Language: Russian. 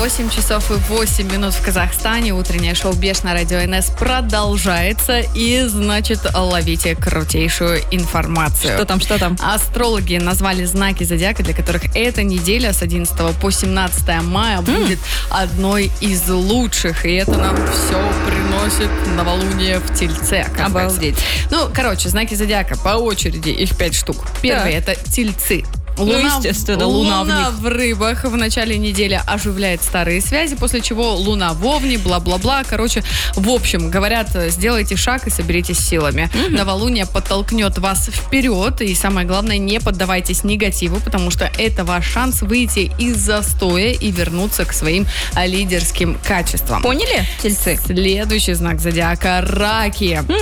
8 часов и 8 минут в Казахстане. Утреннее шоу «Беш» на радио НС продолжается. И, значит, ловите крутейшую информацию. Что там? Астрологи назвали знаки зодиака, для которых эта неделя с 11 по 17 мая будет одной из лучших. И это нам все приносит новолуние в Тельце. Обалдеть. Знаки зодиака по очереди, их 5 штук. Первый это Тельцы. Естественно, луна в рыбах в начале недели оживляет старые связи, после чего луна в Овне, бла-бла-бла. В общем, говорят, сделайте шаг и соберитесь силами. Новолуние подтолкнет вас вперед, и самое главное, не поддавайтесь негативу, потому что это ваш шанс выйти из застоя и вернуться к своим лидерским качествам. Поняли, Тельцы? Следующий знак зодиака – Раки.